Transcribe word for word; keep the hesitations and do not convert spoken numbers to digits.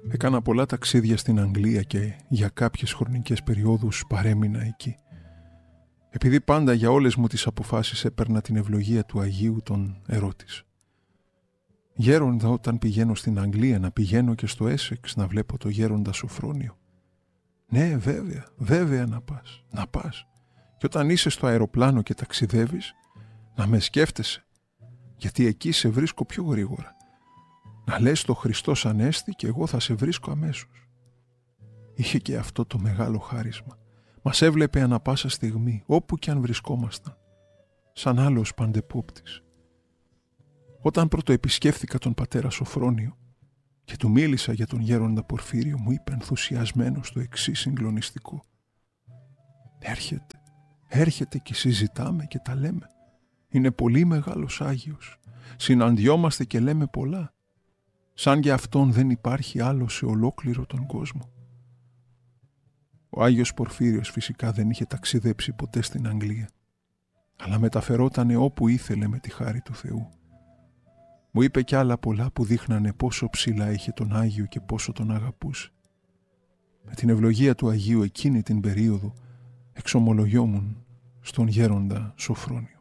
Έκανα πολλά ταξίδια στην Αγγλία και για κάποιες χρονικές περιόδους παρέμεινα εκεί. Επειδή πάντα για όλες μου τις αποφάσεις έπαιρνα την ευλογία του Αγίου, τον ερώτησα. Γέροντα, όταν πηγαίνω στην Αγγλία, να πηγαίνω και στο Έσεξ να βλέπω το γέροντα Σοφρόνιο? Ναι, βέβαια, βέβαια να πας, να πας. Και όταν είσαι στο αεροπλάνο και ταξιδεύεις, να με σκέφτεσαι, γιατί εκεί σε βρίσκω πιο γρήγορα. Να λες το Χριστός Ανέστη και εγώ θα σε βρίσκω αμέσως. Είχε και αυτό το μεγάλο χάρισμα. Μας έβλεπε ανα πάσα στιγμή, όπου κι αν βρισκόμασταν, σαν άλλος παντεπόπτης. Όταν πρώτο επισκέφθηκα τον πατέρα Σοφρόνιο και του μίλησα για τον γέροντα Πορφύριο, μου είπε ενθουσιασμένος το εξής συγκλονιστικό. Έρχεται, έρχεται και συζητάμε και τα λέμε. Είναι πολύ μεγάλος Άγιος. Συναντιόμαστε και λέμε πολλά. Σαν για αυτόν δεν υπάρχει άλλο σε ολόκληρο τον κόσμο. Ο Άγιος Πορφύριος φυσικά δεν είχε ταξιδέψει ποτέ στην Αγγλία, αλλά μεταφερότανε όπου ήθελε με τη χάρη του Θεού. Μου είπε κι άλλα πολλά που δείχνανε πόσο ψηλά είχε τον Άγιο και πόσο τον αγαπούσε. Με την ευλογία του Αγίου εκείνη την περίοδο εξομολογιόμουν στον γέροντα Σοφρόνιο.